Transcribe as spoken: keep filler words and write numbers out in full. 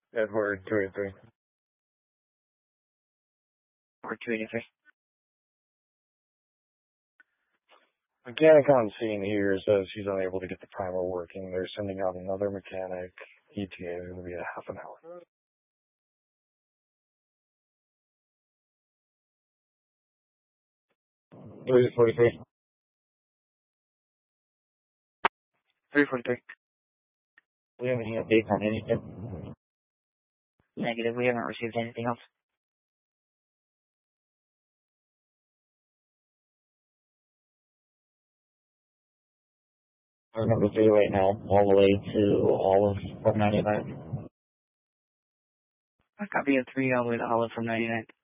Edward two eighty-three. Or two eighty-three. Mechanic on scene here says he's unable to get the primer working. They're sending out another mechanic. E T A is going to be a half an hour. three forty-three. three forty-three. We haven't any updates on anything. Negative. We haven't received anything else. Our number three right now, all the way to all of four ninety-nine. I copy of three all the way to Olive from ninety-nine.